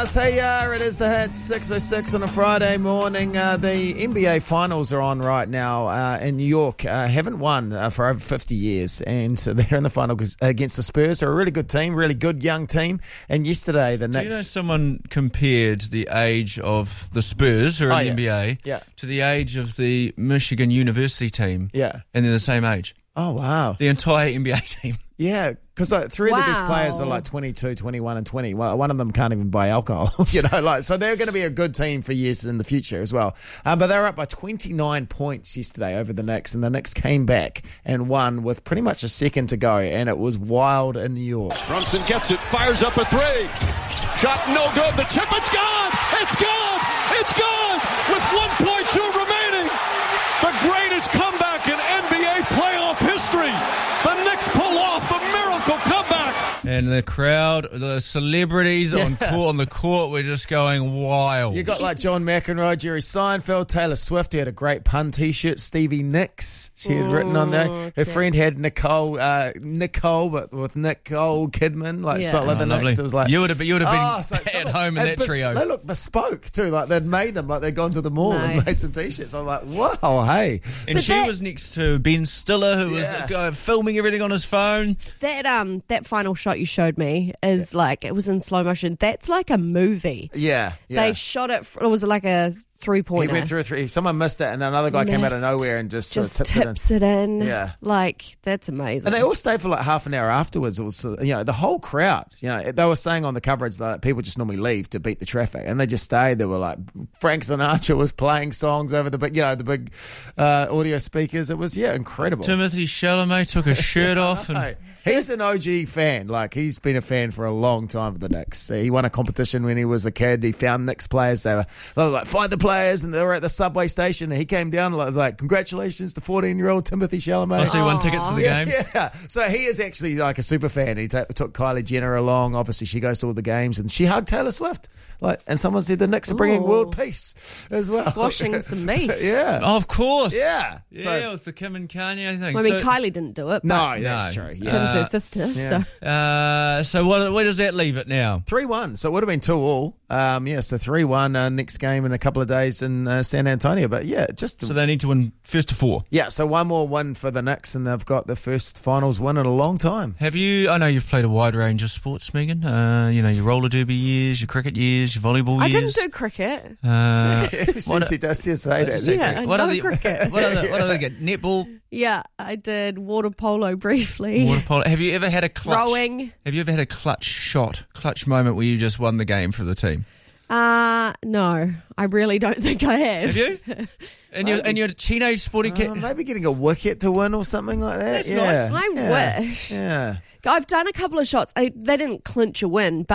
us. Hey, it is the Hit 6:06 on a Friday morning. The NBA Finals are on right now in New York. Haven't won for over 50 years, and so they're in the final against the Spurs. They're a really good team, really good young team. And yesterday, the Knicks... Do you know someone compared the age of the Spurs, who are in the NBA, to the age of the Michigan University team? Yeah. And they're the same age. Oh, wow. The entire NBA team. Yeah, because three of the best players are like 22, 21 and 20. Well, one of them can't even buy alcohol, so they're going to be a good team for years in the future as well. But they were up by 29 points yesterday over the Knicks, and the Knicks came back and won with pretty much a second to go, and it was wild in New York. Brunson gets it, fires up a three. Shot no good, the chip, it's gone! It's gone! It's gone! With 1.2 remaining! The greatest comeback in NBA playoff history! The Knicks pull off the miracle comeback. And the crowd, the celebrities on the court were just going wild. You got like John McEnroe, Jerry Seinfeld, Taylor Swift, who had a great pun T-shirt, Stevie Nicks, she had written on there. Her friend had Nicole, but with Nicole Kidman, spelled like the Knicks. It was like you would have been at home in that trio. They look bespoke too, like they'd made them, like they'd gone to the mall and made some T-shirts. I'm like, wow, hey. And she was next to Ben Stiller, who was filming everything on his phone. That final shot you showed me is like, it was in slow motion. That's like a movie. Yeah. They shot it. It was like a three-pointer. He went through a three. Someone missed it, and then another guy came out of nowhere and just tips it in. Yeah. Like, that's amazing. And they all stayed for like half an hour afterwards. It was, the whole crowd, they were saying on the coverage that people just normally leave to beat the traffic, and they just stayed. They were like, Frank Sinatra was playing songs over the big audio speakers. It was, incredible. Timothy Chalamet took his shirt off. And he's an OG fan. Like, he's been a fan for a long time for the Knicks. He won a competition when he was a kid. He found Knicks players. They were like, find the players, and they were at the subway station, and he came down and was like, congratulations to 14-year-old Timothy Chalamet. So he won tickets to the game. Yeah. So he is actually like a super fan. He took Kylie Jenner along. Obviously, she goes to all the games, and she hugged Taylor Swift. And someone said the Knicks are bringing world peace as well. Squashing some beef. Yeah. Oh, of course. Yeah. Yeah, with the Kim and Kanye thing. Well, I mean, Kylie didn't do it. No, that's true. Yeah. Kim's her sister. Yeah. So where does that leave it now? 3-1. So it would have been 2-2. So 3-1 next game in a couple of days in San Antonio. But so they need to win first to 4. Yeah, so one more win for the Knicks, and they've got the first finals win in a long time. I know you've played a wide range of sports, Megan. Your roller derby years, your cricket years, your volleyball years. I didn't do cricket. She does say that. Yeah, what cricket. What are they get? Netball? Yeah, I did water polo briefly. Water polo. Have you ever had a clutch? Rowing. Have you ever had a clutch moment where you just won the game for the team? No, I really don't think I have. Have you? And you're a teenage sporting kid? Maybe getting a wicket to win or something like that. That's nice. I wish. Yeah. I've done a couple of shots. They didn't clinch a win, but